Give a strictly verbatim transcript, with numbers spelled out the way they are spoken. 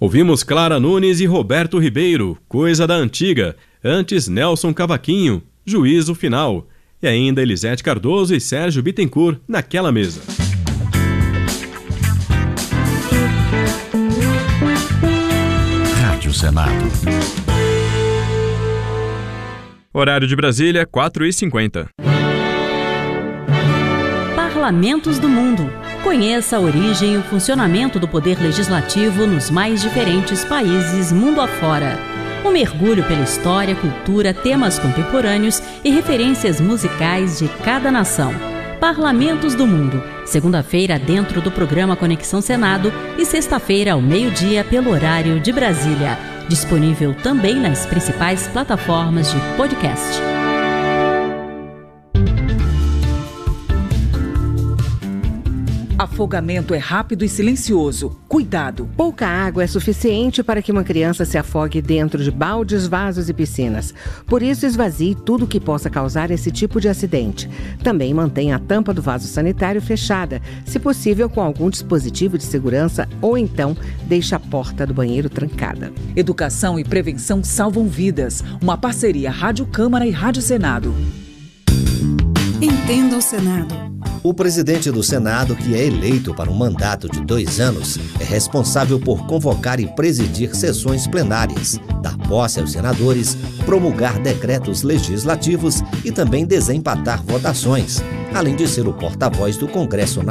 Ouvimos Clara Nunes e Roberto Ribeiro, Coisa da Antiga. Antes, Nelson Cavaquinho, Juízo Final. E ainda Elisete Cardoso e Sérgio Bittencourt, Naquela Mesa. Rádio Senado. Horário de Brasília, quatro e cinquenta. Parlamentos do Mundo. Conheça a origem e o funcionamento do poder legislativo nos mais diferentes países mundo afora. Um mergulho pela história, cultura, temas contemporâneos e referências musicais de cada nação. Parlamentos do Mundo. Segunda-feira dentro do programa Conexão Senado e sexta-feira ao meio-dia pelo horário de Brasília. Disponível também nas principais plataformas de podcast. Afogamento é rápido e silencioso. Cuidado! Pouca água é suficiente para que uma criança se afogue dentro de baldes, vasos e piscinas. Por isso, esvazie tudo que possa causar esse tipo de acidente. Também mantenha a tampa do vaso sanitário fechada, se possível com algum dispositivo de segurança, ou então deixe a porta do banheiro trancada. Educação e prevenção salvam vidas. Uma parceria Rádio Câmara e Rádio Senado. Entenda o Senado. O presidente do Senado, que é eleito para um mandato de dois anos, é responsável por convocar e presidir sessões plenárias, dar posse aos senadores, promulgar decretos legislativos e também desempatar votações, além de ser o porta-voz do Congresso Nacional.